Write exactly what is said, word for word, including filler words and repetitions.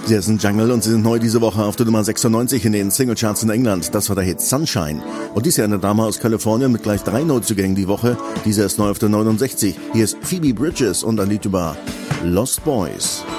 Sie heißen Jungle und sie sind neu diese Woche auf der Nummer sechsundneunzig in den Singlecharts in England. Das war der Hit Sunshine. Und dies ist ja eine Dame aus Kalifornien mit gleich drei Neuzugängen die Woche. Diese ist neu auf der neunundsechzig. Hier ist Phoebe Bridgers und ein Lied über Lost Boys.